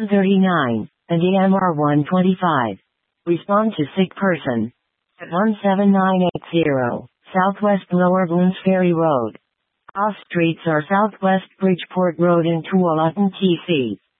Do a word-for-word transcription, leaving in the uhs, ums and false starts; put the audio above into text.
thirty-nine, and E M R one twenty-five. Respond to sick person. At one seven nine eight zero, Southwest Lower Bloomsbury Road. Off streets are Southwest Bridgeport Road in Tualatin, T C.